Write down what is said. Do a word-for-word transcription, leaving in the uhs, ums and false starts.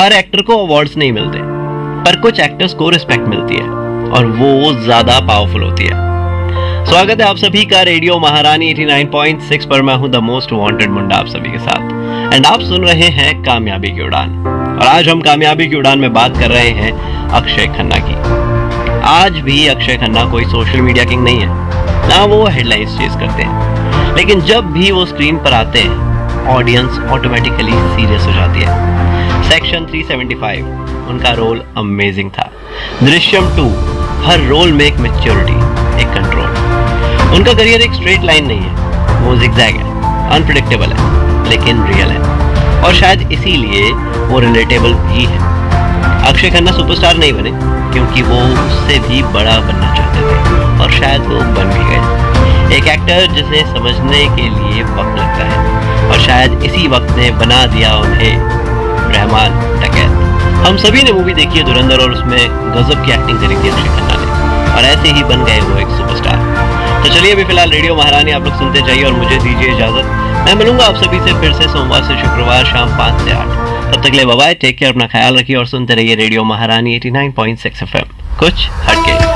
हर actor को awards नहीं मिलते, पर कुछ एक्टर्स को रिस्पेक्ट मिलती है और वो ज्यादा पावरफुल होती है। स्वागत है आप सभी का रेडियो महारानी नवासी पॉइंट छह पर। मैं हूं द मोस्ट वांटेड मुंडा आप सभी के साथ एंड आप सुन रहे हैं कामयाबी की उड़ान। और आज हम कामयाबी की उड़ान में बात कर रहे हैं अक्षय खन्ना की। आज भी अक्षय खन्ना कोई सोशल मीडिया किंग नहीं है, ना वो हेडलाइंस चेज करते हैं, लेकिन जब भी वो स्क्रीन पर आते हैं ऑडियंस ऑटोमेटिकली सीरियस हो जाती है। सेक्शन तीन सौ पचहत्तर उनका रोल अमेजिंग था। दृश्यम टू, हर रोल में एक मैच्योरिटी, एक कंट्रोल। उनका करियर एक स्ट्रेट लाइन नहीं है, वो जिगजैग है, अनप्रेडिक्टेबल है, लेकिन रियल है और शायद इसीलिए वो रिलेटेबल भी है। अक्षय खन्ना सुपरस्टार नहीं बने क्योंकि वो उससे भी बड़ा बनना चाहते थे और शायद वो बन भी गए। एक एक्टर जिसे समझने के लिए वक्त लगता है और शायद इसी वक्त ने बना दिया उन्हें रहमान डकैत। हम सभी ने मूवी देखी है धुरंधर और उसमें गजब की एक्टिंग करी थी अक्षय खन्ना ने और ऐसे ही बन गए वो एक सुपरस्टार। तो चलिए अभी फिलहाल रेडियो महारानी आप लोग सुनते जाइए और मुझे दीजिए इजाजत। मैं मिलूंगा आप सभी से फिर से सोमवार से शुक्रवार शाम पाँच से आठ। तब तक ले बाय बाय, टेक केयर, अपना ख्याल रखिए और सुनते रहिए रेडियो महारानी नवासी पॉइंट छह एफएम, कुछ हटके।